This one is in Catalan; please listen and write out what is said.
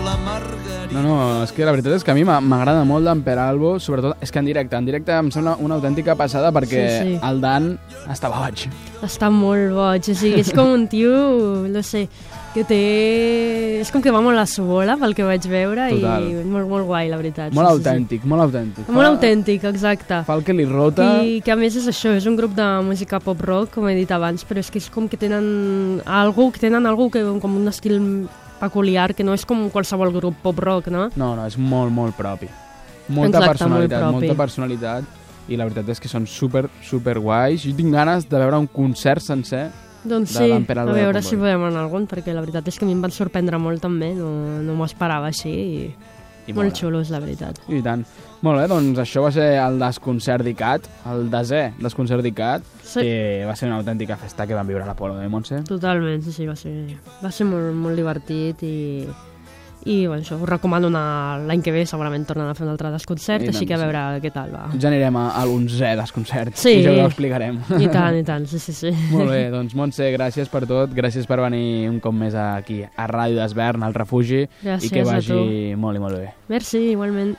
No, és que la veritat és que a mi m'agrada molt d'en Peralbo, sobretot, és que en directe em sembla una autèntica passada perquè el Dan estava boig. Està molt boig, o sigui, és com un tio, no sé, que té... És com que va molt a su bola, pel que vaig veure, total. I molt, molt guai, la veritat. Molt autèntic, molt autèntic. Molt autèntic, exacte. Fa el que li rota... I que a més és això, és un grup de música pop-rock, com he dit abans, però és que és com que tenen algú que com un estil peculiar, que no és com qualsevol grup pop-rock, no? No, és molt, molt propi. Molta personalitat, i la veritat és que són super, super guais. Jo tinc ganes de veure un concert sencer. Doncs sí, a veure si podem anar a algun, perquè la veritat és que a mi em van sorprendre molt també, no m'ho esperava així i molt xulos, la veritat. I tant. Molt bé, doncs això va ser el Desconcert d'ICAT, el desè Desconcert d'ICAT, que va ser una autèntica festa que vam viure a l'Apolo, Montse? Totalment, sí, va ser molt, molt divertit i bueno, això, us recomano anar l'any que ve, segurament tornen a fer un altre desconcert, així que a veure què tal va. Ja anirem a l'11è desconcert i ja ho explicarem. I tant, sí. Molt bé, doncs Montse, gràcies per tot, gràcies per venir un cop més aquí a Ràdio d'Esvern, al Refugi, i que vagi molt i molt bé. Merci, igualment.